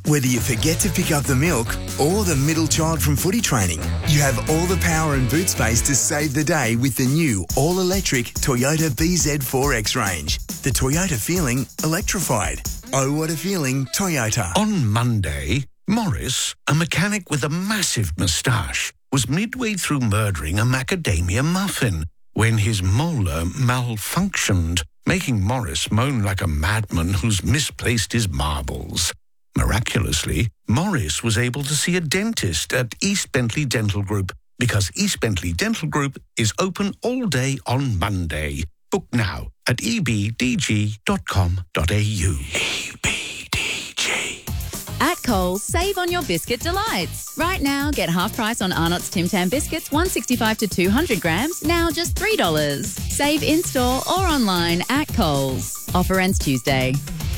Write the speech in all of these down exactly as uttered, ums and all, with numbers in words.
Whether you forget to pick up the milk or the middle child from footy training, you have all the power and boot space to save the day with the new all-electric Toyota B Z four X range. The Toyota feeling electrified. Oh, what a feeling, Toyota. On Monday, Morris, a mechanic with a massive moustache, was midway through murdering a macadamia muffin when his molar malfunctioned, making Morris moan like a madman who's misplaced his marbles. Miraculously, Morris was able to see a dentist at East Bentley Dental Group because East Bentley Dental Group is open all day on Monday. Book now at e b d g dot com dot a u. E B D G. At Coles, save on your biscuit delights. Right now, get half price on Arnott's Tim Tam biscuits, one sixty-five to two hundred grams, now just three dollars. Save in-store or online at Coles. Offer ends Tuesday.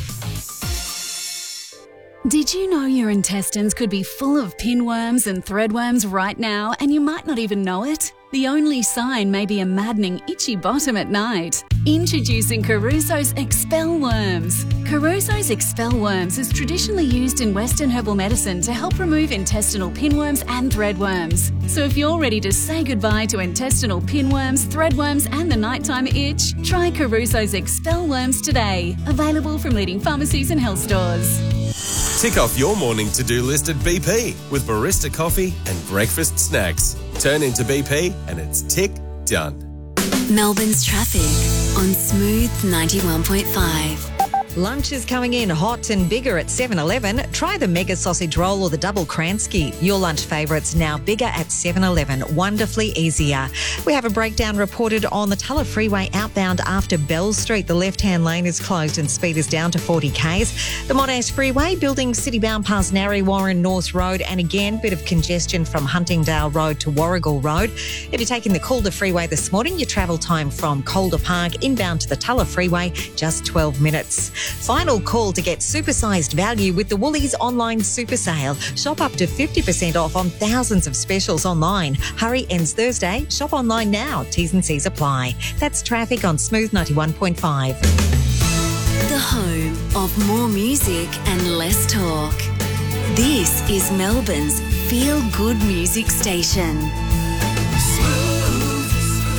Did you know your intestines could be full of pinworms and threadworms right now and you might not even know it? The only sign may be a maddening itchy bottom at night. Introducing Caruso's Expel Worms. Caruso's Expel Worms is traditionally used in Western herbal medicine to help remove intestinal pinworms and threadworms. So if you're ready to say goodbye to intestinal pinworms, threadworms and the nighttime itch, try Caruso's Expel Worms today. Available from leading pharmacies and health stores. Tick off your morning to-do list at B P with barista coffee and breakfast snacks. Turn into B P and it's tick done. Melbourne's traffic on Smooth ninety-one point five. Lunch is coming in hot and bigger at seven eleven. Try the mega sausage roll or the double Kransky. Your lunch favourites now bigger at seven eleven. Wonderfully easier. We have a breakdown reported on the Tulla Freeway outbound after Bell Street. The left-hand lane is closed and speed is down to forty k's. The Monash Freeway building city-bound past Narre Warren North Road, and again bit of congestion from Huntingdale Road to Warrigal Road. If you're taking the Calder Freeway this morning, your travel time from Calder Park inbound to the Tulla Freeway just twelve minutes. Final call to get supersized value with the Woolies online super sale. Shop up to fifty percent off on thousands of specials online. Hurry ends Thursday. Shop online now. T's and C's apply. That's traffic on Smooth ninety-one point five. The home of more music and less talk. This is Melbourne's feel-good music station. Smooth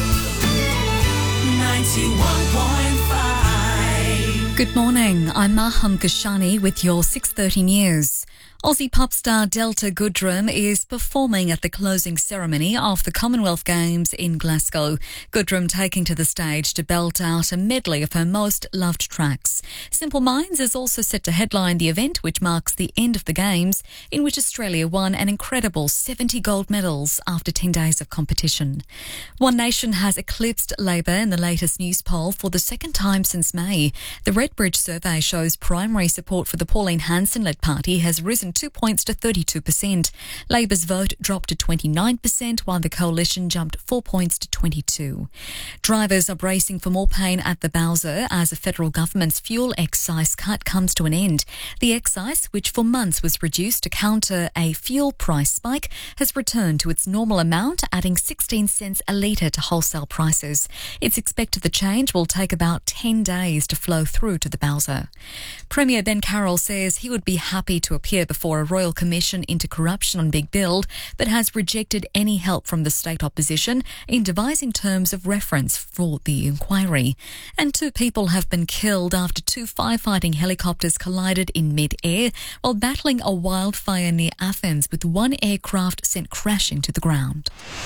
ninety-one point five. Good morning, I'm Maham Kashani with your six thirty news. Aussie pop star Delta Goodrem is performing at the closing ceremony of the Commonwealth Games in Glasgow. Goodrem taking to the stage to belt out a medley of her most loved tracks. Simple Minds is also set to headline the event, which marks the end of the Games, in which Australia won an incredible seventy gold medals after ten days of competition. One Nation has eclipsed Labor in the latest news poll for the second time since May. The Redbridge survey shows primary support for the Pauline Hanson-led party has risen two points to thirty-two percent. Labor's vote dropped to twenty-nine percent, while the coalition jumped four points to twenty-two. Drivers are bracing for more pain at the Bowser as the federal government's fuel excise cut comes to an end. The excise, which for months was reduced to counter a fuel price spike, has returned to its normal amount, adding sixteen cents a litre to wholesale prices. It's expected the change will take about ten days to flow through to the Bowser. Premier Ben Carroll says he would be happy to appear before a Royal Commission into corruption on Big Build, but has rejected any help from the state opposition in devising terms of reference for the inquiry. And two people have been killed after two firefighting helicopters collided in mid-air while battling a wildfire near Athens, with one aircraft sent crashing to the ground.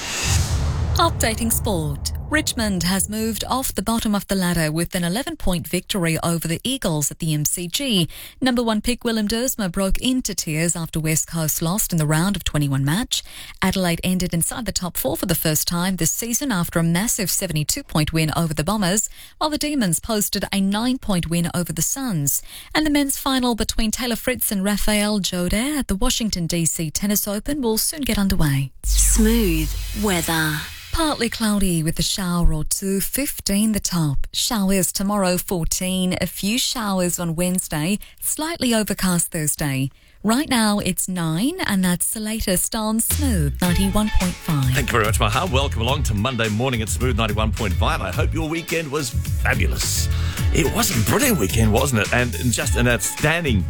Updating sport. Richmond has moved off the bottom of the ladder with an eleven-point victory over the Eagles at the M C G. Number one pick Willem Dersma broke into tears after West Coast lost in the round of twenty-one match. Adelaide ended inside the top four for the first time this season after a massive seventy-two point win over the Bombers, while the Demons posted a nine-point win over the Suns. And the men's final between Taylor Fritz and Rafael Joder at the Washington D C Tennis Open will soon get underway. Smooth weather. Partly cloudy with a shower or two, fifteen the top. Showers tomorrow, fourteen. A few showers on Wednesday, slightly overcast Thursday. Right now it's nine, and that's the latest on Smooth ninety-one point five. Thank you very much, Maha. Welcome along to Monday morning at Smooth ninety-one point five. I hope your weekend was fabulous. It was a brilliant weekend, wasn't it? And just an outstanding